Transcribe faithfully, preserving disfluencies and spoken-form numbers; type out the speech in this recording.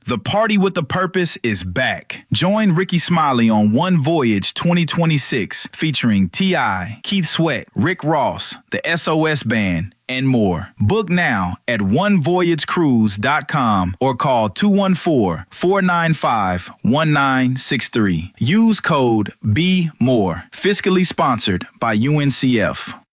The Party with a Purpose is back. Join Ricky Smiley on One Voyage twenty twenty-six, featuring T I, Keith Sweat, Rick Ross, the S O S Band, and more. Book now at one voyage cruise dot com or call two one four, four nine five, one nine six three. Use code B M O R E. Fiscally sponsored by U N C F.